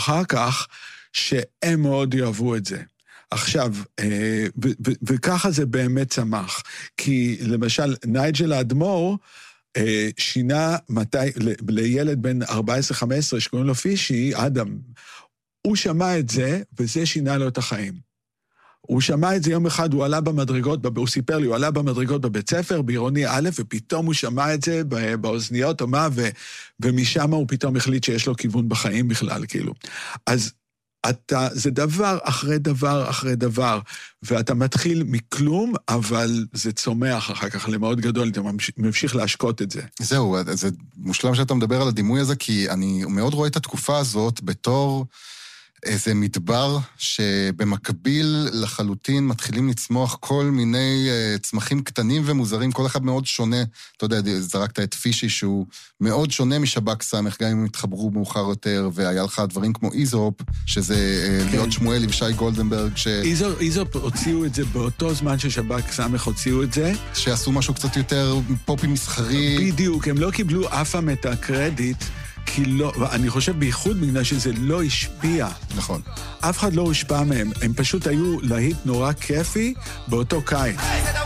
אחר כך, שהם מאוד יאהבו את זה. עכשיו, וככה זה באמת צמח, כי למשל, נייג'ל האדמו"ר, שינה לילד בן 14-15 שקוראים לו פישי, אדם, הוא שמע את זה, וזה שינה לו את החיים. הוא שמע את זה יום אחד, הוא עלה במדרגות, הוא סיפר לי, הוא עלה במדרגות בבית ספר, בעירוני א', ופתאום הוא שמע את זה באוזניות, או מה, ומשם הוא פתאום החליט שיש לו כיוון בחיים בכלל, כאילו. אז זה דבר אחרי דבר אחרי דבר, ואתה מתחיל מכלום, אבל זה צומח אחר כך למאוד גדול, אתה ממשיך להשקות את זה. זהו, זה מושלם שאתה מדבר על הדימוי הזה, כי אני מאוד רואה את התקופה הזאת בתור איזה מדבר שבמקביל לחלוטין מתחילים לצמוח כל מיני צמחים קטנים ומוזרים, כל אחד מאוד שונה. אתה יודע, זרקת את פישי שהוא מאוד שונה משבק סמך, גם אם הם התחברו מאוחר יותר, והיה לך דברים כמו איזופ, שזה להיות שמואלי ושי גולדנברג. איזופ הוציאו את זה באותו זמן ששבק סמך הוציאו את זה. שעשו משהו קצת יותר פופי מסחרי. בדיוק, הם לא קיבלו אף פעם את הקרדיט, כי לא, אני חושב בייחוד בגלל שזה לא השפיע. נכון. אף אחד לא הושפע מהם, הם פשוט היו להיט נורא כיפי באותו קיץ.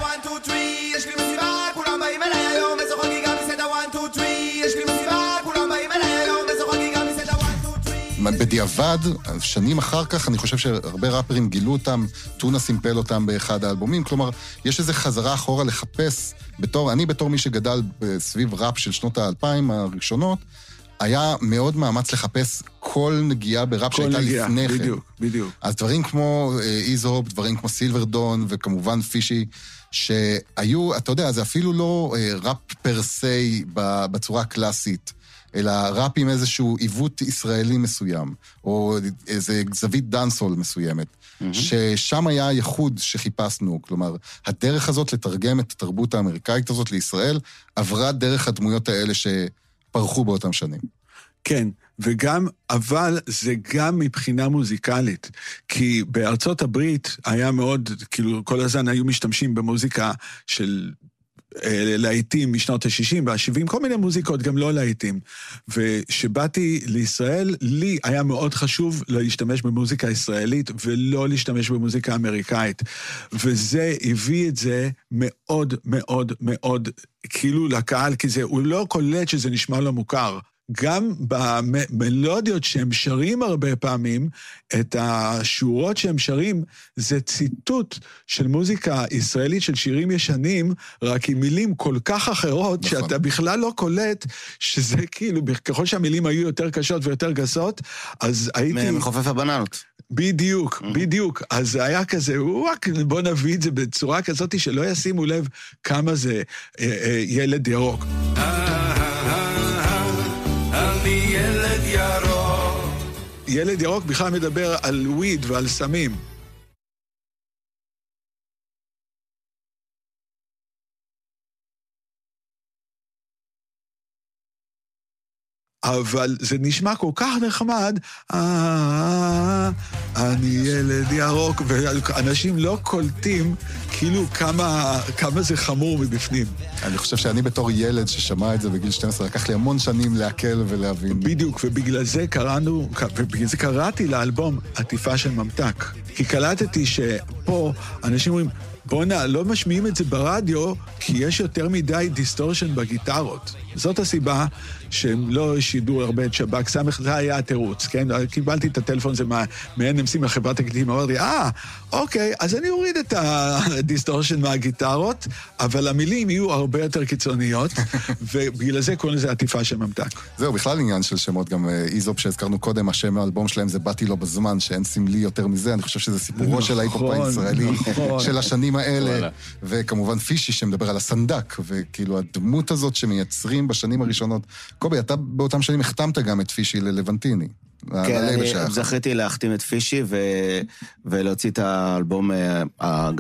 בדיעבד, שנים אחר כך, אני חושב שהרבה ראפרים גילו אותם, טונה סימפל אותם באחד האלבומים, כלומר, יש איזו חזרה אחורה לחפש, אני בתור מי שגדל סביב ראפ של שנות ה-2000 הראשונות, היה מאוד מאמץ לחפש כל נגיעה בראפ שהייתה לפני כן. בדיוק. אז דברים כמו איזופ, דברים כמו סילברדון, וכמובן פישי, שהיו, אתה יודע, זה אפילו לא ראפ פרסי בצורה הקלאסית, אלא ראפ עם איזשהו עיוות ישראלי מסוים, או איזה זווית דאנסול מסוימת, ששם היה הייחוד שחיפשנו, כלומר, הדרך הזאת לתרגם את התרבות האמריקאית הזאת לישראל, עברה דרך הדמויות האלה שפרחו באותם שנים. כן, וגם, אבל זה גם מבחינה מוזיקלית, כי בארצות הברית היה מאוד, כאילו כל הזמן היו משתמשים במוזיקה של להיטים משנות ה-60 וה-70, כל מיני מוזיקות, גם לא להיטים. ושבאתי לישראל, לי היה מאוד חשוב להשתמש במוזיקה ישראלית, ולא להשתמש במוזיקה אמריקאית. וזה הביא את זה מאוד מאוד מאוד, כאילו לקהל, כי זה, הוא לא קולט שזה נשמע לו מוכר. גם במלודיות שהם שרים הרבה פעמים, את השורות שהם שרים, זה ציטוט של מוזיקה ישראלית של שירים ישנים, רק עם מילים כל כך אחרות, נכון. שאתה בכלל לא קולט, שזה כאילו, ככל שהמילים היו יותר קשות ויותר גסות, אז הייתי... מחופף הבננות. בדיוק. אז זה היה כזה, בוא נביא את זה בצורה כזאת, שלא ישימו לב כמה זה ילד ירוק. ילד ירוק בכלל מדבר על וויד ועל סמים. אבל זה נשמע כל כך נחמד, אני ילד ירוק, ואנשים לא קולטים כאילו כמה זה חמור מבפנים. אני חושב שאני בתור ילד ששמע את זה בגיל 12, לקח לי המון שנים להקל ולהבין. בדיוק, ובגלל זה קראתי לאלבום עטיפה של ממתק. כי קלטתי שפה אנשים אומרים, בוא'נה, לא משמיעים את זה ברדיו, כי יש יותר מדי דיסטורשן בגיטרות. זאת הסיבה שהם לא שידור הרבה את שבק סמך, זה היה התירוץ, כן? קיבלתי את הטלפון הזה מה-NMC, מהחברת הקליטים, אמר לי, אוקיי, אז אני אוריד את הדיסטורשן מהגיטרות, אבל המילים יהיו הרבה יותר קיצוניות, ובגלל זה קוראים לזה עטיפה של ממתק. זהו, בכלל עניין של שמות, גם איזופ שהזכרנו קודם, השם האלבום שלהם זה באתי לו בזמן, שאין סמלי יותר מזה, אני חושב שזה סיפורו של ההיפ-הופ הישראלי, של השנים האלה, וכמובן פישי שמדבר על הסנדק, וכאילו הדמות הזאת שמייצרים בשנים הראשונות. קובי, אתה באותם שנים החתמת גם את פישי ללבנטיני. כן, אני זכיתי להחתים את פישי ולהוציא את האלבום,